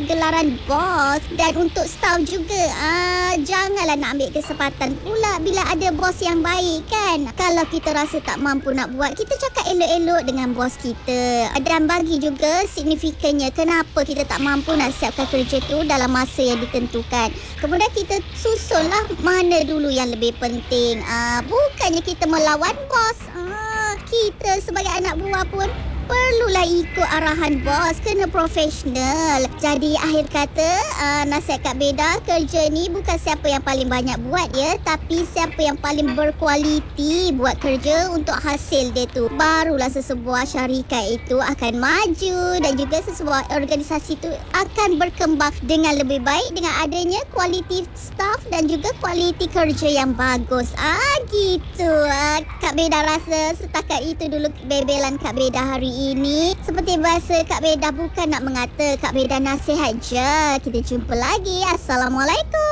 hanya gelaran bos. Dan untuk staff juga, janganlah nak ambil kesempatan pula bila ada bos yang baik kan. Kalau kita rasa tak mampu nak buat, kita cakap elok-elok dengan bos kita. Dan bagi juga signifikannya kenapa kita tak mampu nak siapkan kerja tu dalam masa yang ditentukan. Kemudian kita susunlah mana dulu yang lebih penting. Bukannya kita melawan bos. Kita sebagai anak buah pun perlulah ikut arahan bos, kena profesional. Jadi akhir kata, nasihat Kak Beda, kerja ni bukan siapa yang paling banyak buat ya, tapi siapa yang paling berkualiti buat kerja untuk hasil dia tu. Barulah sesebuah syarikat itu akan maju dan juga sesebuah organisasi tu akan berkembang dengan lebih baik dengan adanya kualiti staff dan juga kualiti kerja yang bagus. Gitu. Kak Beda rasa setakat itu dulu bebelan Kak Beda hari ini. Seperti biasa, Kak Beda bukan nak mengata, Kak Beda nasihat je. Kita jumpa lagi. Assalamualaikum.